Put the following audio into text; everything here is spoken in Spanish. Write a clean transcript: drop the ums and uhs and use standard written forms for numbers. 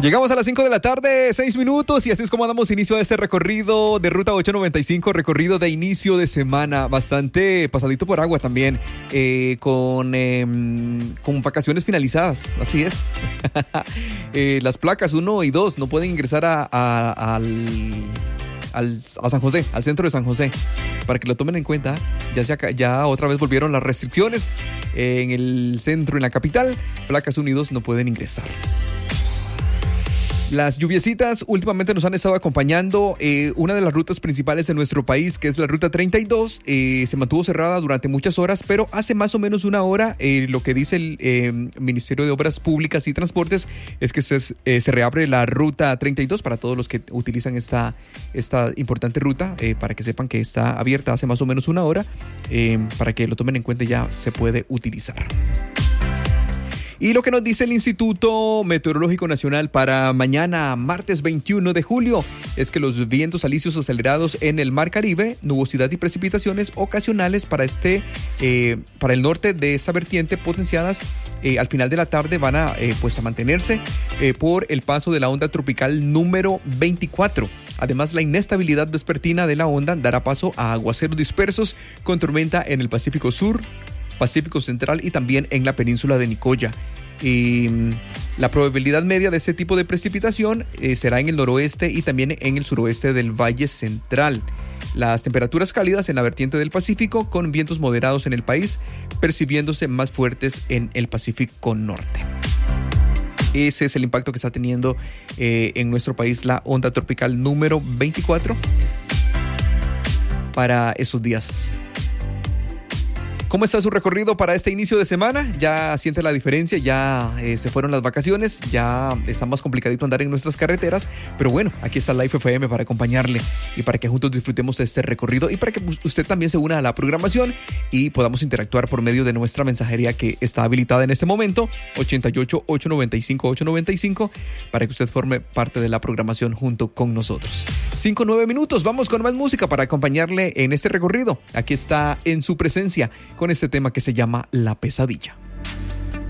Llegamos a las 5 de la tarde, 6 minutos, y así es como damos inicio a este recorrido de Ruta 895, recorrido de inicio de semana, bastante pasadito por agua también, con vacaciones finalizadas, así es. Las placas 1 y 2 no pueden ingresar a San José, al centro de San José, para que lo tomen en cuenta. Ya otra vez volvieron las restricciones en el centro, en la capital. Placas 1 y 2 no pueden ingresar. Las lluviecitas últimamente nos han estado acompañando. Una de las rutas principales de nuestro país, que es la Ruta 32, se mantuvo cerrada durante muchas horas, pero hace más o menos una hora lo que dice el Ministerio de Obras Públicas y Transportes es que se reabre la Ruta 32 para todos los que utilizan esta importante ruta, para que sepan que está abierta hace más o menos una hora, para que lo tomen en cuenta, ya se puede utilizar. Y lo que nos dice el Instituto Meteorológico Nacional para mañana, martes 21 de julio, es que los vientos alisios acelerados en el Mar Caribe, nubosidad y precipitaciones ocasionales para el norte de esa vertiente potenciadas al final de la tarde van a mantenerse por el paso de la onda tropical número 24. Además, la inestabilidad vespertina de la onda dará paso a aguaceros dispersos con tormenta en el Pacífico Sur, Pacífico Central y también en la península de Nicoya. Y la probabilidad media de ese tipo de precipitación será en el noroeste y también en el suroeste del Valle Central. Las temperaturas cálidas en la vertiente del Pacífico, con vientos moderados en el país, percibiéndose más fuertes en el Pacífico Norte. Ese es el impacto que está teniendo en nuestro país la onda tropical número 24 para esos días. ¿Cómo está su recorrido para este inicio de semana? ¿Ya siente la diferencia? ¿Ya se fueron las vacaciones? ¿Ya está más complicadito andar en nuestras carreteras? Pero bueno, aquí está Life FM para acompañarle y para que juntos disfrutemos de este recorrido y para que usted también se una a la programación y podamos interactuar por medio de nuestra mensajería que está habilitada en este momento, 88-895-895, para que usted forme parte de la programación junto con nosotros. 5-9 minutos, vamos con más música para acompañarle en este recorrido. Aquí está En Su Presencia, con este tema que se llama La Pesadilla.